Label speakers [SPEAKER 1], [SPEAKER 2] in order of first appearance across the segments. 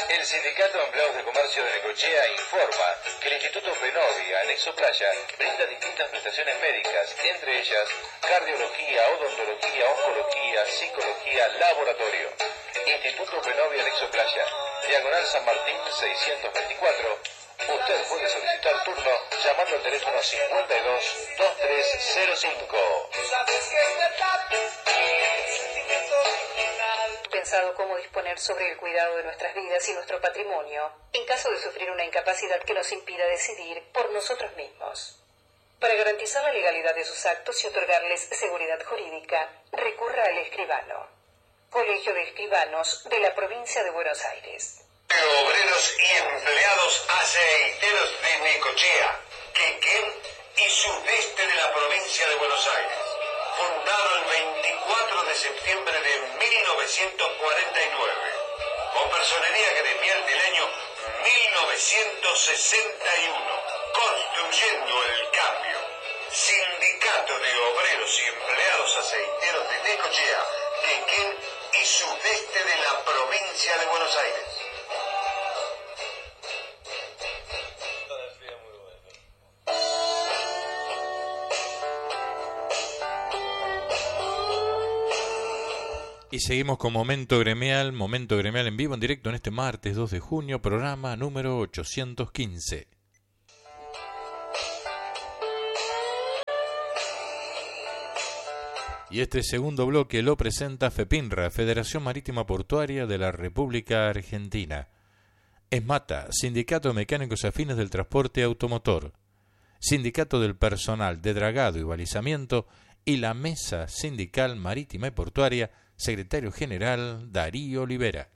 [SPEAKER 1] El Sindicato de Empleados de Comercio de Necochea informa que el Instituto Benovia, anexo Playa, brinda distintas prestaciones médicas, entre ellas cardiología, odontología, oncología, psicología, laboratorio. Instituto Benovia, anexo Playa, Diagonal San Martín 624. Usted puede solicitar turno llamando al teléfono 52-2305.
[SPEAKER 2] Pensado cómo disponer sobre el cuidado de nuestras vidas y nuestro patrimonio, en caso de sufrir una incapacidad que nos impida decidir por nosotros mismos. Para garantizar la legalidad de sus actos y otorgarles seguridad jurídica, recurra al escribano. Colegio de Escribanos de la Provincia de Buenos Aires.
[SPEAKER 3] Obreros y empleados aceiteros de Necochea, Quequén y sudeste de la provincia de Buenos Aires. Fundado el 24 de septiembre de 1949, con personería gremial del año 1961, construyendo el cambio. Sindicato de Obreros y Empleados Aceiteros de Necochea, Quequén y sudeste de la provincia de Buenos Aires.
[SPEAKER 4] Y seguimos con Momento Gremial en vivo, en directo en este martes 2 de junio, programa número 815. Y este segundo bloque lo presenta FEPINRA, Federación Marítima Portuaria de la República Argentina. ESMATA, Sindicato de Mecánicos Afines del Transporte Automotor. Sindicato del Personal de Dragado y Balizamiento y la Mesa Sindical Marítima y Portuaria, Secretario General Darío Olivera.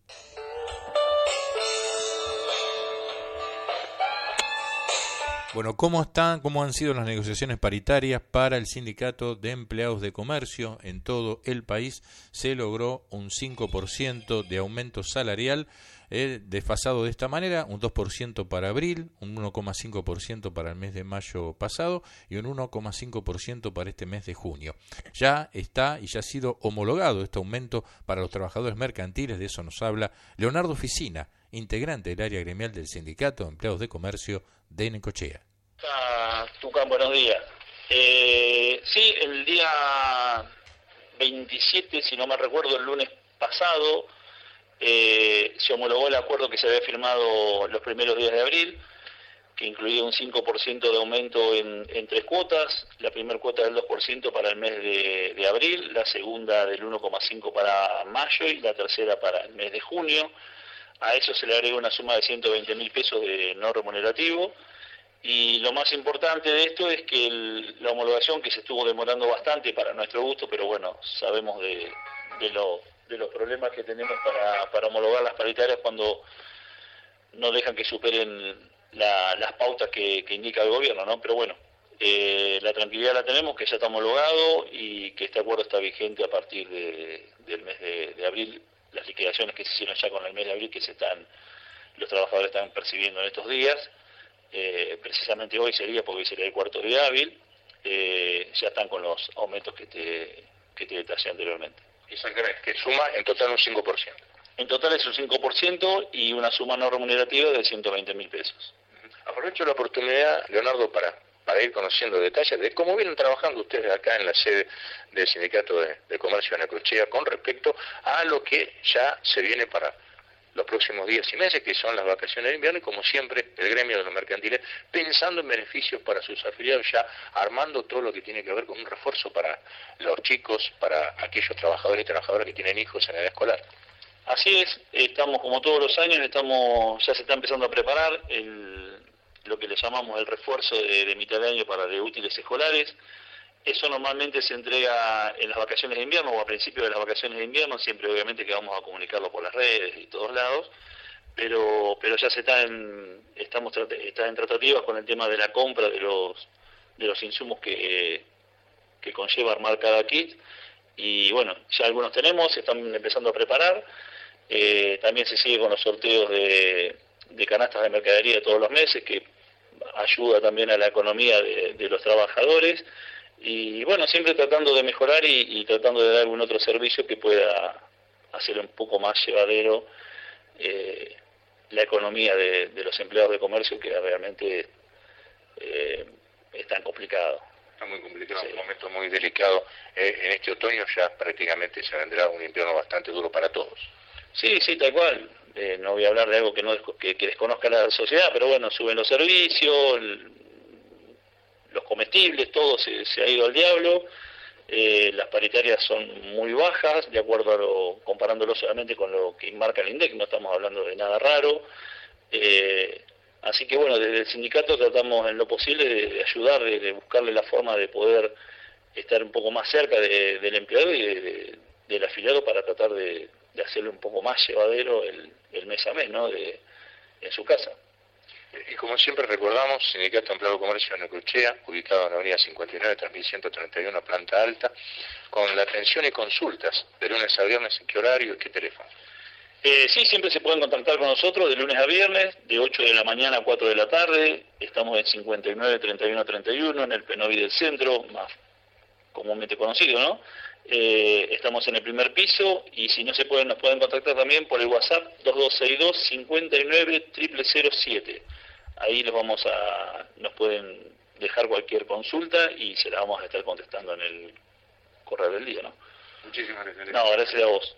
[SPEAKER 4] Bueno, ¿cómo han sido las negociaciones paritarias para el Sindicato de Empleados de Comercio en todo el país? Se logró un 5% de aumento salarial, desfasado de esta manera, un 2% para abril, un 1,5% para el mes de mayo pasado y un 1,5% para este mes de junio. Ya está y ya ha sido homologado este aumento para los trabajadores mercantiles, de eso nos habla Leonardo Oficina, integrante del área gremial del Sindicato de Empleados de Comercio de Necochea.
[SPEAKER 5] Tucán, buenos días. Sí, el día 27, si no me recuerdo, el lunes pasado, se homologó el acuerdo que se había firmado los primeros días de abril, que incluía un 5% de aumento en 3 cuotas. La primera cuota del 2% para el mes de abril, la segunda del 1,5% para mayo y la tercera para el mes de junio. A eso se le agrega una suma de 120.000 pesos de no remunerativo. Y lo más importante de esto es que la homologación, que se estuvo demorando bastante para nuestro gusto, pero bueno, sabemos de los problemas que tenemos para homologar las paritarias cuando no dejan que superen las pautas que indica el gobierno, ¿no? Pero bueno, la tranquilidad la tenemos, que ya está homologado y que este acuerdo está vigente a partir del mes de abril. Las liquidaciones que se hicieron ya con el mes de abril, que los trabajadores están percibiendo en estos días, precisamente hoy sería, porque hoy sería el cuarto día hábil, ya están con los aumentos que te detallé anteriormente.
[SPEAKER 3] ¿Eso que suma en total un 5%?
[SPEAKER 5] En total es un 5% y una suma no remunerativa de 120.000 pesos.
[SPEAKER 3] Aprovecho la oportunidad, Leonardo, para ir conociendo detalles de cómo vienen trabajando ustedes acá en la sede del Sindicato de Comercio de Necochea con respecto a lo que ya se viene para los próximos días y meses, que son las vacaciones de invierno, y como siempre, el gremio de los mercantiles, pensando en beneficios para sus afiliados, ya armando todo lo que tiene que ver con un refuerzo para los chicos, para aquellos trabajadores y trabajadoras que tienen hijos en edad escolar.
[SPEAKER 5] Así es, estamos como todos los años, ya se está empezando a preparar lo que le llamamos el refuerzo de mitad de año de útiles escolares. Eso normalmente se entrega en las vacaciones de invierno o a principios de las vacaciones de invierno, siempre obviamente que vamos a comunicarlo por las redes y todos lados, pero ya está en tratativas con el tema de la compra de los insumos que conlleva armar cada kit, y bueno, ya algunos tenemos, se están empezando a preparar. También se sigue con los sorteos de canastas de mercadería todos los meses, que ayuda también a la economía de los trabajadores. Y bueno, siempre tratando de mejorar y tratando de dar algún otro servicio que pueda hacer un poco más llevadero la economía de los empleados de comercio, que realmente es tan complicado.
[SPEAKER 3] Está muy complicado,
[SPEAKER 5] Sí.
[SPEAKER 3] un momento muy delicado. En este otoño ya prácticamente se vendrá un invierno bastante duro para todos.
[SPEAKER 5] Sí, tal cual. No voy a hablar de algo que desconozca la sociedad, pero bueno, suben los servicios, los comestibles, todo se ha ido al diablo. Las paritarias son muy bajas, de acuerdo comparándolo solamente con lo que marca el INDEC, no estamos hablando de nada raro. Así que bueno, desde el sindicato tratamos en lo posible de ayudar, de buscarle la forma de poder estar un poco más cerca del empleado y del afiliado para tratar de hacerle un poco más llevadero el mes a mes, ¿no? En su casa.
[SPEAKER 3] Y como siempre recordamos, Sindicato Empleado de Comercio de Necochea, ubicado en la avenida 59, 3131, planta alta, con la atención y consultas de lunes a viernes. ¿En qué horario y qué teléfono?
[SPEAKER 5] Sí, siempre se pueden contactar con nosotros de lunes a viernes, de 8 de la mañana a 4 de la tarde. Estamos en 59, 31, 31, en el Penovi del centro, más comúnmente conocido, ¿no? Estamos en el primer piso, y si no se pueden, nos pueden contactar también por el WhatsApp 2262-59-007. Ahí nos pueden dejar cualquier consulta y se la vamos a estar contestando en el correo del día, ¿no?
[SPEAKER 3] Muchísimas gracias.
[SPEAKER 5] No, gracias a vos.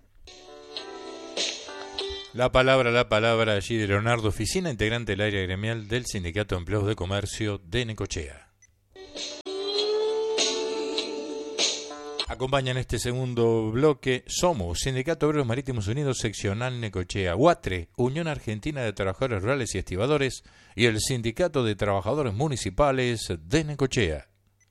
[SPEAKER 4] La palabra allí de Leonardo Oficina, integrante del área gremial del Sindicato de Empleados de Comercio de Necochea. Acompaña en este segundo bloque SOMUS, Sindicato Obreros Marítimos Unidos, Seccional Necochea, UATRE, Unión Argentina de Trabajadores Rurales y Estibadores, y el Sindicato de Trabajadores Municipales de Necochea.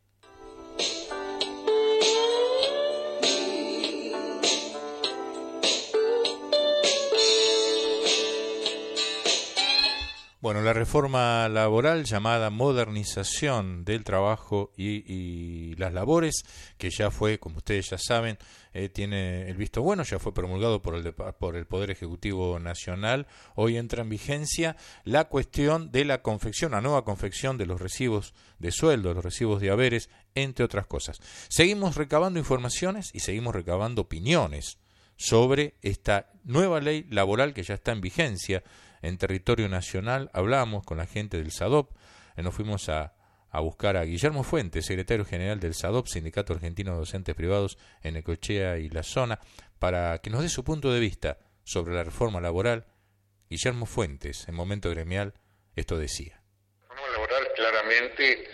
[SPEAKER 4] Bueno, la reforma laboral llamada modernización del trabajo y las labores, que ya fue, como ustedes ya saben, tiene el visto bueno, ya fue promulgado por el Poder Ejecutivo Nacional. Hoy entra en vigencia la cuestión de la nueva confección de los recibos de sueldo, los recibos de haberes, entre otras cosas. Seguimos recabando informaciones y seguimos recabando opiniones sobre esta nueva ley laboral que ya está en vigencia en territorio nacional. Hablamos con la gente del SADOP, nos fuimos a buscar a Guillermo Fuentes, secretario general del SADOP, Sindicato Argentino de Docentes Privados en Necochea y la zona, para que nos dé su punto de vista sobre la reforma laboral. Guillermo Fuentes, en Momento Gremial, esto decía.
[SPEAKER 3] La reforma laboral claramente,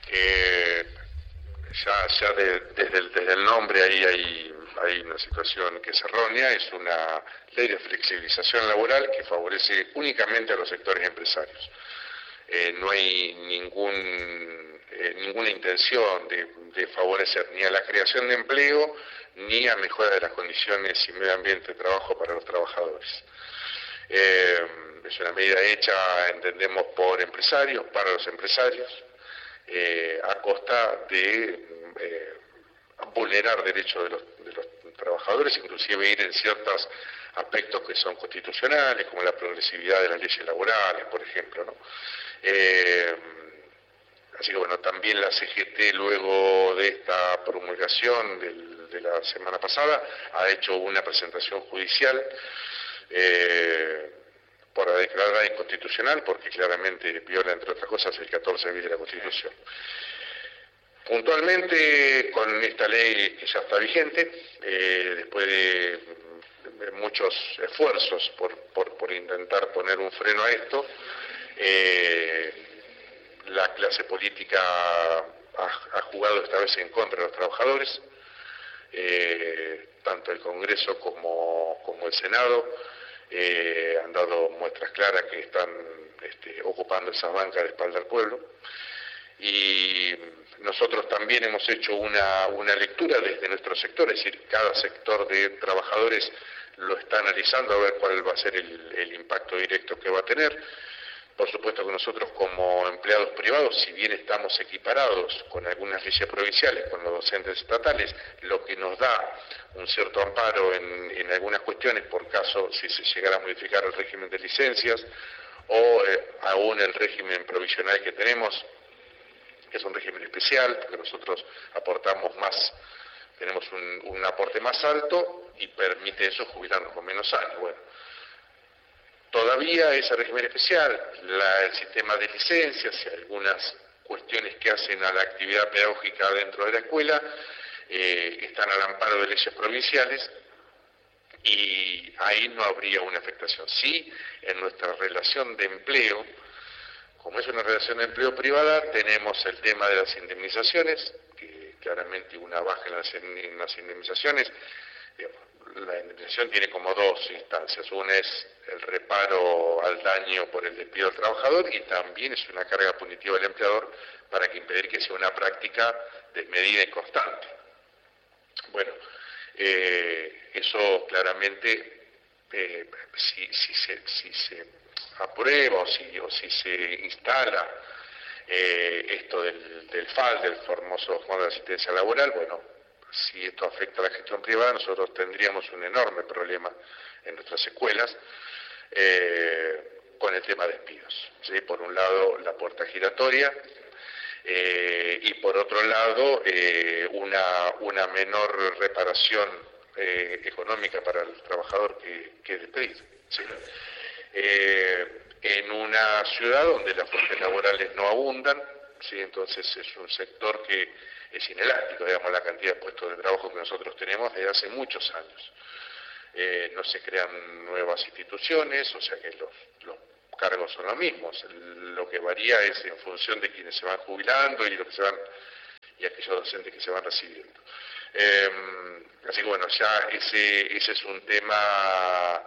[SPEAKER 3] desde el nombre ahí hay una situación que es errónea, es una ley de flexibilización laboral que favorece únicamente a los sectores empresarios. No hay ninguna intención de favorecer ni a la creación de empleo ni a mejora de las condiciones y medio ambiente de trabajo para los trabajadores. Es una medida hecha, entendemos, por empresarios, para los empresarios, a costa de vulnerar derechos de los trabajadores, inclusive ir en ciertos aspectos que son constitucionales, como la progresividad de las leyes laborales, por ejemplo, ¿no? Así que bueno, también la CGT, luego de esta promulgación de la semana pasada, ha hecho una presentación judicial para declararla inconstitucional, porque claramente viola, entre otras cosas, el 14 bis de la Constitución. Puntualmente, con esta ley que ya está vigente, después de muchos esfuerzos por intentar poner un freno a esto, la clase política ha jugado esta vez en contra de los trabajadores, tanto el Congreso como el Senado han dado muestras claras que están ocupando esa banca de espalda al pueblo. Y nosotros también hemos hecho una lectura desde nuestro sector, es decir, cada sector de trabajadores lo está analizando a ver cuál va a ser el impacto directo que va a tener. Por supuesto que nosotros como empleados privados, si bien estamos equiparados con algunas leyes provinciales, con los docentes estatales, lo que nos da un cierto amparo en algunas cuestiones, por caso si se llegara a modificar el régimen de licencias o aún el régimen provisional que tenemos, que es un régimen especial, porque nosotros aportamos más, tenemos un aporte más alto y permite eso jubilarnos con menos años. Bueno, Todavía ese régimen especial, el sistema de licencias y algunas cuestiones que hacen a la actividad pedagógica dentro de la escuela están al amparo de leyes provinciales y ahí no habría una afectación. Sí, en nuestra relación de empleo, como es una relación de empleo privada, tenemos el tema de las indemnizaciones, que claramente una baja en las indemnizaciones. La indemnización tiene como dos instancias. Una es el reparo al daño por el despido del trabajador y también es una carga punitiva del empleador para que impedir que sea una práctica desmedida y constante. Bueno, eso claramente, si se aprueba o si se instala esto del FAL, del famoso Fondo de Asistencia Laboral, bueno, si esto afecta a la gestión privada, nosotros tendríamos un enorme problema en nuestras escuelas con el tema de despidos, ¿sí? Por un lado, la puerta giratoria y por otro lado, una menor reparación económica para el trabajador que es despedido, ¿sí? En una ciudad donde las fuentes laborales no abundan, ¿sí? Entonces es un sector que es inelástico, digamos, la cantidad de puestos de trabajo que nosotros tenemos desde hace muchos años. No se crean nuevas instituciones, o sea que los cargos son los mismos. Lo que varía es en función de quienes se van jubilando y y aquellos docentes que se van recibiendo. Así que bueno, ya ese es un tema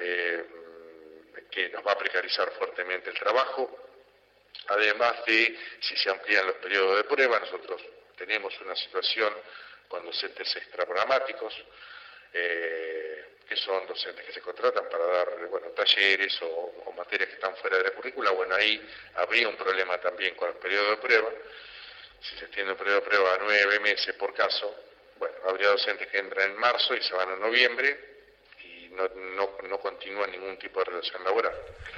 [SPEAKER 3] que nos va a precarizar fuertemente el trabajo. Además de, si se amplían los periodos de prueba, nosotros tenemos una situación con docentes extraprogramáticos, que son docentes que se contratan para dar talleres o materias que están fuera de la currícula. Bueno, ahí habría un problema también con el periodo de prueba. Si se extiende un periodo de prueba a 9 meses por caso, bueno, habría docentes que entran en marzo y se van a noviembre y no continúan ningún tipo de relación laboral.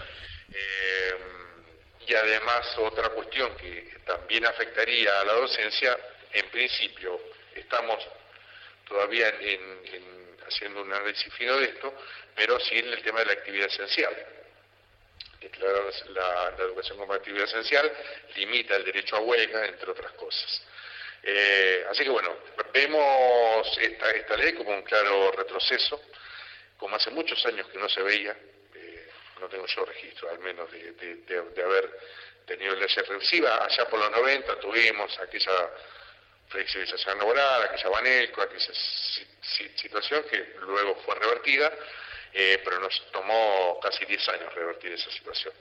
[SPEAKER 3] Y además otra cuestión que también afectaría a la docencia, en principio estamos todavía haciendo un análisis fino de esto, pero sí en el tema de la actividad esencial. Declarar la educación como actividad esencial limita el derecho a huelga, entre otras cosas. Así que bueno, vemos esta ley como un claro retroceso, como hace muchos años que no se veía. No tengo yo registro, al menos, de haber tenido ley regresiva. Allá por los 90 tuvimos aquella flexibilización laboral, aquella Banelco, aquella situación que luego fue revertida, pero nos tomó casi 10 años revertir esa situación.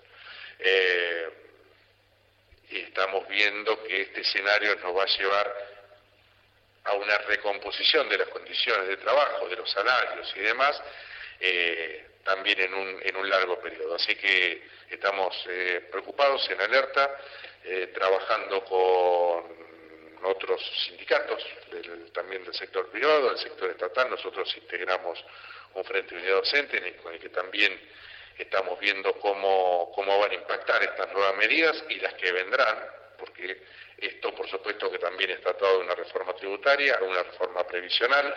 [SPEAKER 3] Y estamos viendo que este escenario nos va a llevar a una recomposición de las condiciones de trabajo, de los salarios y demás, también en un largo periodo. Así que estamos preocupados, en alerta, trabajando con otros sindicatos, también del sector privado, del sector estatal. Nosotros integramos un Frente de Unidad Docente con el que también estamos viendo cómo van a impactar estas nuevas medidas y las que vendrán, porque esto por supuesto que también es tratado de una reforma tributaria, una reforma previsional,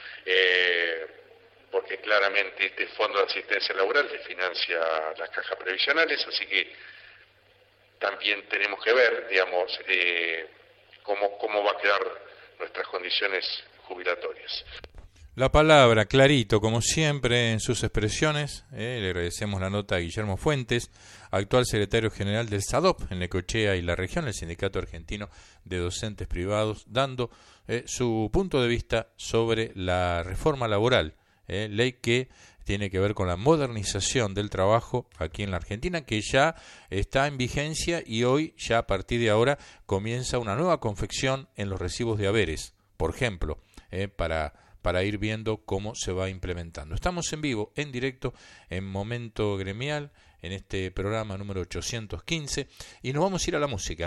[SPEAKER 3] porque claramente este Fondo de Asistencia Laboral le financia las cajas previsionales, así que también tenemos que ver, digamos, cómo va a quedar nuestras condiciones jubilatorias.
[SPEAKER 4] La palabra, clarito, como siempre en sus expresiones. Le agradecemos la nota a Guillermo Fuentes, actual secretario general del SADOP en Necochea y la región, el Sindicato Argentino de Docentes Privados, dando su punto de vista sobre la reforma laboral, ley que tiene que ver con la modernización del trabajo aquí en la Argentina, que ya está en vigencia y hoy, ya a partir de ahora, comienza una nueva confección en los recibos de haberes, por ejemplo, para ir viendo cómo se va implementando. Estamos en vivo, en directo, en Momento Gremial, en este programa número 815, y nos vamos a ir a la música,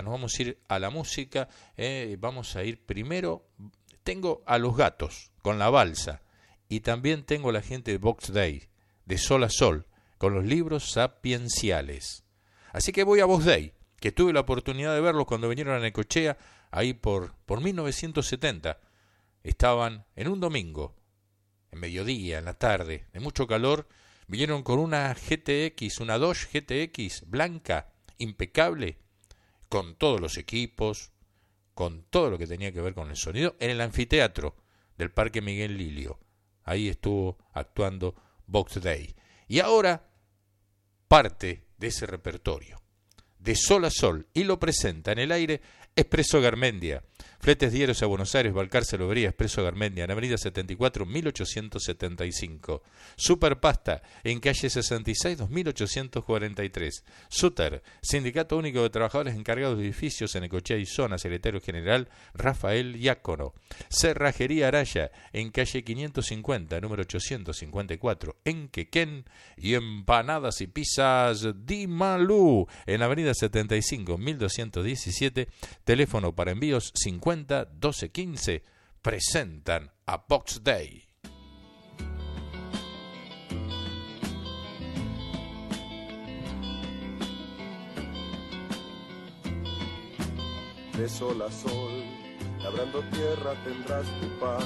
[SPEAKER 4] vamos a ir primero, tengo a Los Gatos, con La Balsa, y también tengo a la gente de Vox Day, de Sol a Sol, con los libros sapienciales. Así que voy a Vox Day, que tuve la oportunidad de verlos cuando vinieron a Necochea, ahí por 1970. Estaban en un domingo, en mediodía, en la tarde, de mucho calor, Vinieron con una GTX, una Dodge GTX blanca, impecable, con todos los equipos, con todo lo que tenía que ver con el sonido, en el anfiteatro del Parque Miguel Lilio. Ahí estuvo actuando Box Day. Y ahora parte de ese repertorio, de sol a sol, y lo presenta en el aire Expreso Garmendia. Fletes diarios a Buenos Aires, Balcarce, Lobería, Expreso Garmendia, en Avenida 74, 1875. Superpasta, en calle 66, 2843. Suter, Sindicato Único de Trabajadores Encargados de Edificios en Necochea y Zona, Secretario General Rafael Diácono. Cerrajería Araya, en calle 550, número 854, en Quequén. Y Empanadas y Pizzas Di Malú, en Avenida 75, 1217, teléfono para envíos 50 12 15, presentan a Box Day.
[SPEAKER 6] De sol a sol, labrando tierra tendrás tu paz.